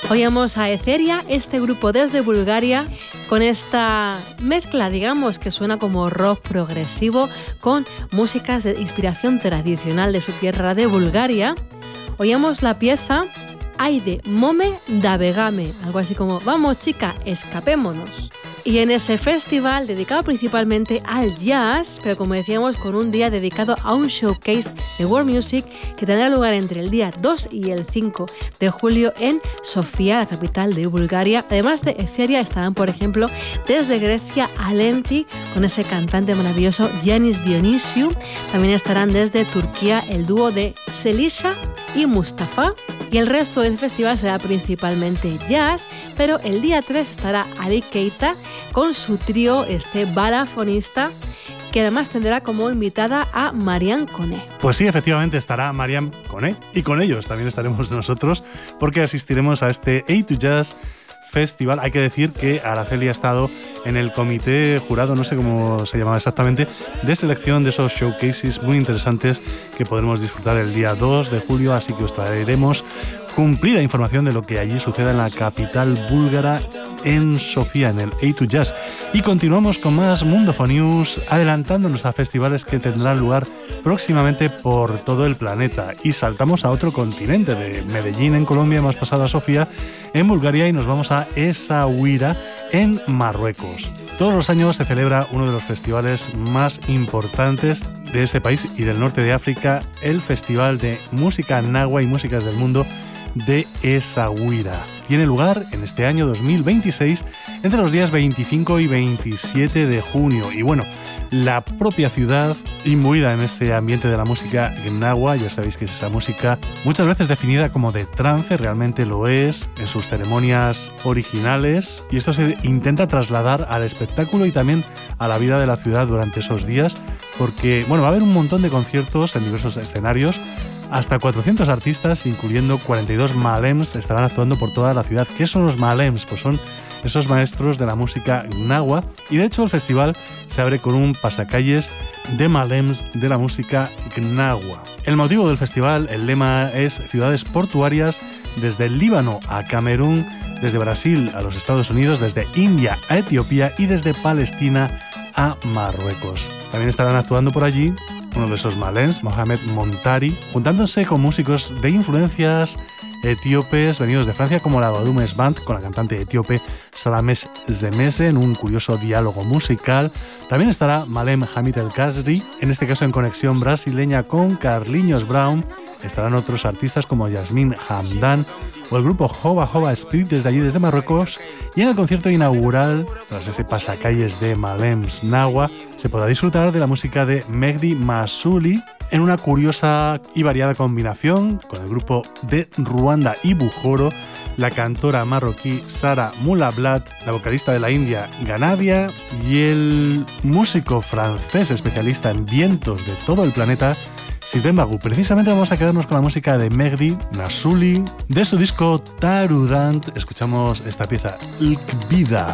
Oíamos a Etheria, este grupo desde Bulgaria, con esta mezcla, digamos, que suena como rock progresivo con músicas de inspiración tradicional de su tierra de Bulgaria. Oíamos la pieza Aide Mome da Vegame, algo así como vamos chica, escapémonos. Y en ese festival, dedicado principalmente al jazz, pero como decíamos, con un día dedicado a un showcase de world music que tendrá lugar entre el día 2 y el 5 de julio en Sofía, la capital de Bulgaria. Además de Etheria, estarán, por ejemplo, desde Grecia Alenti, con ese cantante maravilloso Yanis Dionisiou. También estarán desde Turquía el dúo de Selisha y Mustafa. Y el resto del festival será principalmente jazz, pero el día 3 estará Ali Keita con su trío, este balafonista, que además tendrá como invitada a Mariam Koné. Pues sí, efectivamente estará Mariam Koné, y con ellos también estaremos nosotros, porque asistiremos a este A2 Jazz Festival. Hay que decir que Araceli ha estado en el comité jurado, no sé cómo se llamaba exactamente, de selección de esos showcases muy interesantes que podremos disfrutar el día 2 de julio, así que os traeremos cumplida información de lo que allí suceda en la capital búlgara, en Sofía, en el A2 Jazz. Y continuamos con más Mundofon News, adelantándonos a festivales que tendrán lugar próximamente por todo el planeta. Y saltamos a otro continente, de Medellín en Colombia, hemos pasado a Sofía en Bulgaria y nos vamos a Essaouira en Marruecos. Todos los años se celebra uno de los festivales más importantes de ese país y del norte de África, el Festival de Música Nahua y Músicas del Mundo de Essaouira. Tiene lugar en este año 2026 entre los días 25 y 27 de junio. Y bueno, la propia ciudad, imbuida en ese ambiente de la música nahua, ya sabéis que es esa música muchas veces definida como de trance, realmente lo es en sus ceremonias originales, y esto se intenta trasladar al espectáculo y también a la vida de la ciudad durante esos días, porque bueno, va a haber un montón de conciertos en diversos escenarios. Hasta 400 artistas, incluyendo 42 malems, estarán actuando por toda la ciudad. ¿Qué son los malems? Pues son esos maestros de la música nahua, y de hecho el festival se abre con un pasacalles de malems de la música nahua. El motivo del festival, el lema es ciudades portuarias desde el Líbano a Camerún, desde Brasil a los Estados Unidos, desde India a Etiopía y desde Palestina a Marruecos. También estarán actuando por allí uno de esos malems, Mohamed Montari, juntándose con músicos de influencias etíopes venidos de Francia, como la Badumes Band, con la cantante etíope Salames Zemese, en un curioso diálogo musical. También estará Malem Hamid El Kasri, en este caso en conexión brasileña con Carlinhos Brown. Estarán otros artistas como Yasmin Hamdan o el grupo Hoba Hoba Spirit desde allí, desde Marruecos. Y en el concierto inaugural, tras ese pasacalles de Malems Nahua, se podrá disfrutar de la música de Mehdi Masuli en una curiosa y variada combinación con el grupo de Ruanda y Bujoro, la cantora marroquí Sara Moulablat, la vocalista de la India Ganavia y el músico francés especialista en vientos de todo el planeta Sylvain Bagou. Precisamente vamos a quedarnos con la música de Mehdi Masuli. De su disco Tarudant escuchamos esta pieza, Ilkbida.